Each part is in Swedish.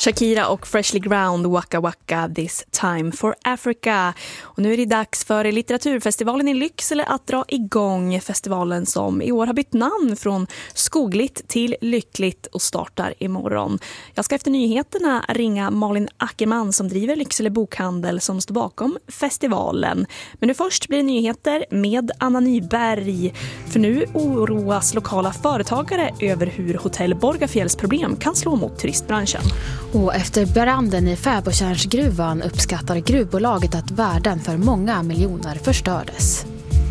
Shakira och Freshly Ground, Waka Waka, This Time for Africa. Och nu är det dags för litteraturfestivalen i Lycksele att dra igång. Festivalen som i år har bytt namn från Skogligt till Lyckligt och startar imorgon. Jag ska efter nyheterna ringa Malin Ackerman som driver Lycksele bokhandel som står bakom festivalen. Men nu först blir det nyheter med Anna Nyberg. För nu oroas lokala företagare över hur Hotell Borgafjälls problem kan slå mot turistbranschen. Och efter branden i Fäbodtjärnsgruvan uppskattar gruvbolaget att värden för många miljoner förstördes.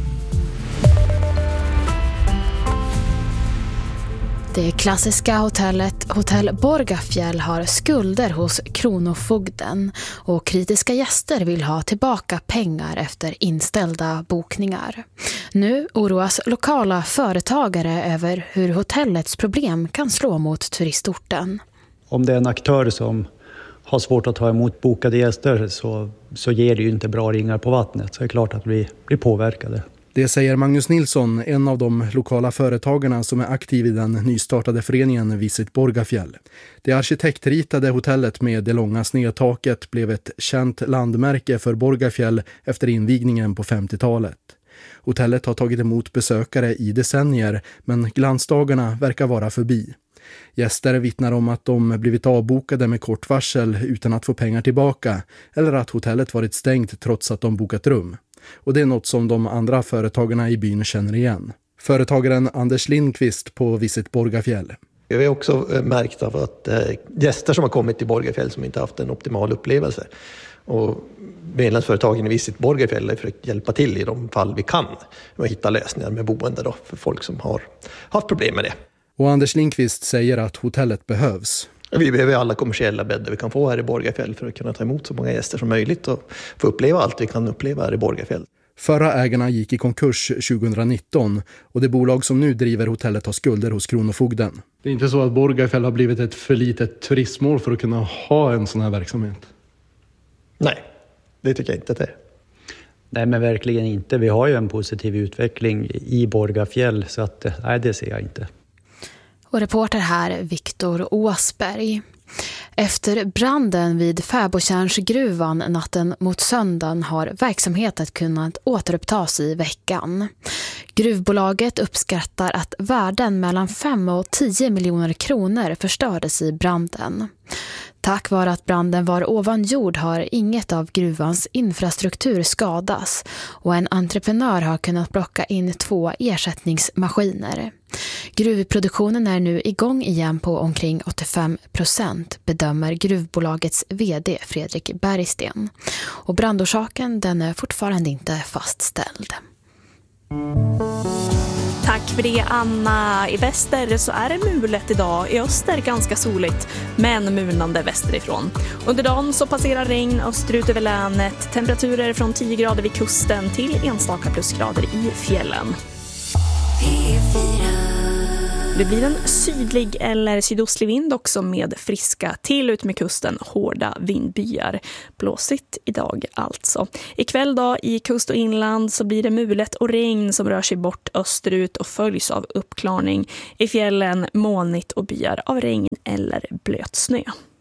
Det klassiska hotellet Hotell Borgafjäll har skulder hos Kronofogden och kritiska gäster vill ha tillbaka pengar efter inställda bokningar. Nu oroas lokala företagare över hur hotellets problem kan slå mot turistorten. Om det är en aktör som har svårt att ta emot bokade gäster så ger det ju inte bra ringar på vattnet. Så det är klart att vi blir påverkade. Det säger Magnus Nilsson, en av de lokala företagarna som är aktiv i den nystartade föreningen Visit Borgafjäll. Det arkitektritade hotellet med det långa snedtaket blev ett känt landmärke för Borgafjäll efter invigningen på 50-talet. Hotellet har tagit emot besökare i decennier, men glansdagarna verkar vara förbi. Gäster vittnar om att de blivit avbokade med kort varsel utan att få pengar tillbaka eller att hotellet varit stängt trots att de bokat rum. Och det är något som de andra företagarna i byn känner igen. Företagaren Anders Lindqvist på Visit Borgafjäll. Vi har också märkt av att gäster som har kommit till Borgafjäll som inte haft en optimal upplevelse. Och medlemsföretagen i Visit Borgafjäll har försökt hjälpa till i de fall vi kan och hitta lösningar med boende då för folk som har haft problem med det. Och Anders Lindqvist säger att hotellet behövs. Vi behöver alla kommersiella bäddar vi kan få här i Borgafjäll för att kunna ta emot så många gäster som möjligt och få uppleva allt vi kan uppleva här i Borgafjäll. Förra ägarna gick i konkurs 2019 och det bolag som nu driver hotellet har skulder hos Kronofogden. Det är inte så att Borgafjäll har blivit ett för litet turistmål för att kunna ha en sån här verksamhet? Nej, det tycker jag inte att det är. Nej, men verkligen inte. Vi har ju en positiv utveckling i Borgafjäll så att nej, det ser jag inte. Och reporter här Viktor Åsberg. Efter branden vid Fäbodtjärnsgruvan natten mot söndagen har verksamheten kunnat återupptas i veckan. Gruvbolaget uppskattar att värden mellan 5 och 10 miljoner kronor förstördes i branden. Tack vare att branden var ovan jord har inget av gruvans infrastruktur skadas och en entreprenör har kunnat plocka in 2 ersättningsmaskiner. Gruvproduktionen är nu igång igen på omkring 85%, bedömer gruvbolagets vd Fredrik Bergsten. Och brandorsaken den är fortfarande inte fastställd. Tack för det, Anna. I väster så är det mulet idag. I öster ganska soligt, men mulnande västerifrån. Under dagen så passerar regn österut över länet. Temperaturer från 10 grader vid kusten till enstaka plusgrader i fjällen. Det blir en sydlig eller sydostlig vind också med friska till ut med kusten hårda vindbyar. Blåsigt idag alltså. Ikväll då i kust och inland så blir det mulet och regn som rör sig bort österut och följs av uppklarning. I fjällen molnigt och byar av regn eller blöt snö.